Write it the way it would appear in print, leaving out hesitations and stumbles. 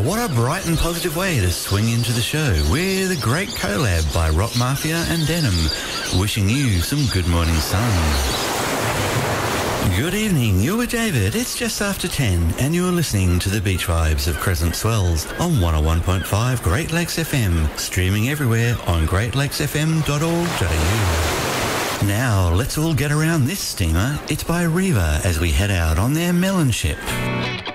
what a bright and positive way to swing into the show with a great collab by Rock Mafia and Denim. Wishing you some good morning sun. Good evening, you're with David. It's just after 10 and you're listening to the beach vibes of Crescent Swells on 101.5 Great Lakes FM, streaming everywhere on greatlatesfm.org.au. Now, let's all get around this steamer. It's by Riva as we head out on their melon ship.